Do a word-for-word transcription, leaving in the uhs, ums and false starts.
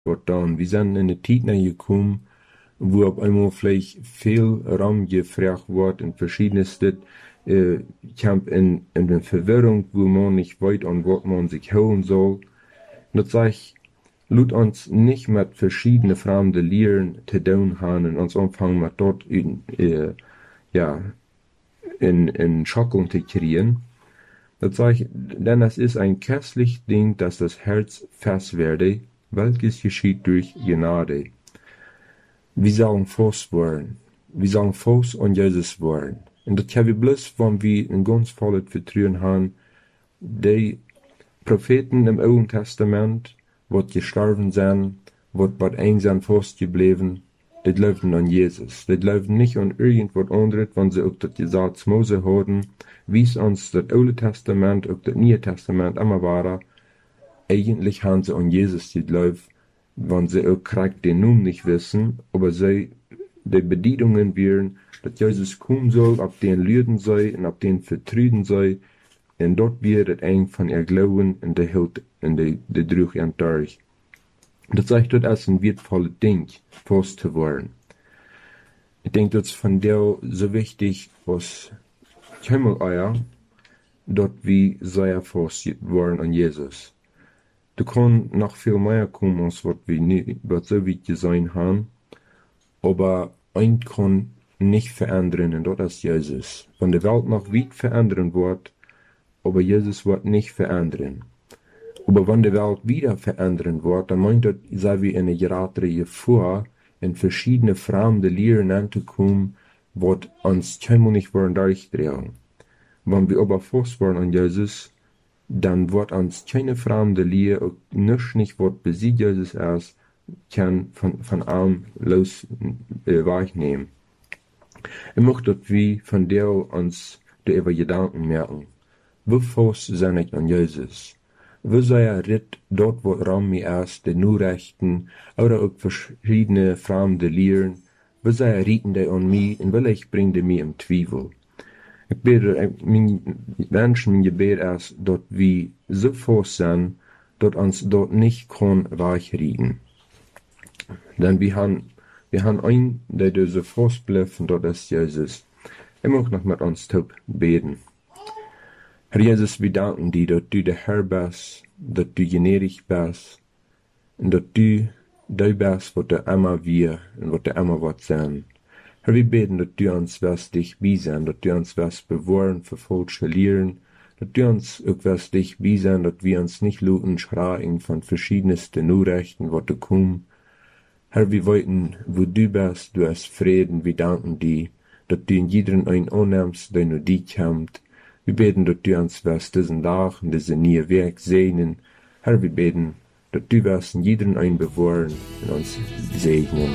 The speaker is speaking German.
wird dann. Wir sind in eine Zeit gekommen, wo auf einmal vielleicht viel Raum gefragt wird in verschiedenste äh, Camp in, in der Verwirrung, wo man nicht weiß, an was man sich holen soll. Und das sag ich, lut uns nicht mit verschiedene fremde Lehren zu tun haben und uns anfangen mit dort in, äh, ja, in, in Schockeln zu kriegen. Das sag ich, denn es ist ein köstlich Ding, dass das Herz fest werde, welches geschieht durch Gnade. Wir sollen Fuß werden. Wir sollen Fuß an Jesus werden. Und das können wir bloß, wenn wir ein ganz volles Vertrauen haben, die Propheten im Alten Testament, wat gestorben sind, wat wat einsam festgeblieben, die glauben an Jesus. Die glauben nicht an irgendwas anderes, wenn sie auch das Gesetz Mose haben, wie es uns das Alte Testament, auch das Neue Testament immer war. Eigentlich haben sie an Jesus geglaubt, wenn sie auch korrekt den Namen nicht wissen, aber sie, die Bedienungen wären, dass Jesus kommen soll, auf den Lüden sei und auf den vertrüden sei, und dort wird het een van ihr Glauben in der Hilt, in der, der Druch und durch. Das zeigt dort als ein wertvolles Ding, fast zu werden. Ich denke, das ist von der so wichtig, was Himmel dort wie sehr fast werden an Jesus. Du kannst noch viel mehr kommen, als was wir nie, was so weit gesehen haben, aber ein kann nicht verändern, und das ist Jesus. Wenn die Welt noch weit verändern wird, aber Jesus wird nicht verändern. Aber wenn die Welt wieder verändern wird, dann meint das, sei wie eine gerade vor, in verschiedene fremde Lehren anzukommen, wird uns keinmal nicht wollen durchdrehen. Wenn wir aber fest werden an Jesus, dann wird uns keine fremde Lehre, auch nichts nicht, was besiegt Jesus erst, kann von, von allem los äh, wegnehmen. Ich möchte, dass wir von der uns über Gedanken merken. Wo fast sind ich an Jesus? Wo sei er ritt dort, wo Raum mir ist, die Nurrechten, oder auch verschiedene fremde Lehren? Wo sei er rieten die an mich, und will ich bringe die mir im Zweifel? Ich bete, mein Menschen, mein Gebet ist, dort wir so fast sind, dort uns dort nicht kann weichrieden. Denn wir haben, wir haben einen, der so fast bleibt, und dort ist Jesus. Ich möchte noch mit uns beten. Herr Jesus, wir danken dir, dass du der Herr bist, dass du gnädig bist, und dass du der bist, was du immer wir und was du immer wird sein. Herr, wir beten, dass du uns wirst dich sein, dass du uns wirst bewahren für falsche Lehren, dass du uns auch wirst dich sein, dass wir uns nicht luten schreien von verschiedensten Unrechten, was du kommen. Herr, wir wollten, wo du bist, du hast Frieden, wir danken dir, dass du in jedem einen annimmst, der nur dich kommt. Wir beten, dass du uns wirst diesen Tag und diesen neuen Weg segnen. Herr, wir beten, dass du wirst in jedem einen bewahren und uns segnen.